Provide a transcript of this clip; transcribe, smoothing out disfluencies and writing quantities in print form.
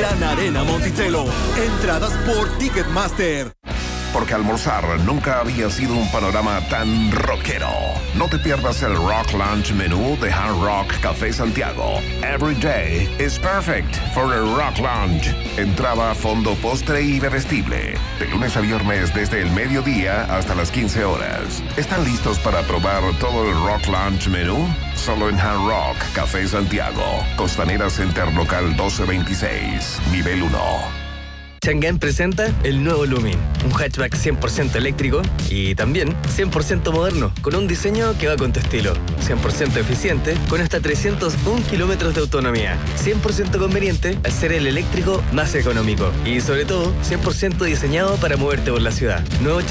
Gran Arena Monticello. Entradas por Ticketmaster. Porque almorzar nunca había sido un panorama tan rockero. No te pierdas el Rock Lunch menú de Hard Rock Café Santiago. Every day is perfect for a Rock Lunch. Entrada, fondo, postre y bebestible. De lunes a viernes desde el mediodía hasta las 15 horas. ¿Están listos para probar todo el Rock Lunch menú? Solo en Hard Rock Café Santiago. Costanera Center Local 1226, nivel 1. Chang'an presenta el nuevo Lumin, un hatchback 100% eléctrico y también 100% moderno, con un diseño que va con tu estilo, 100% eficiente, con hasta 301 kilómetros de autonomía, 100% conveniente al ser el eléctrico más económico y sobre todo 100% diseñado para moverte por la ciudad. Nuevo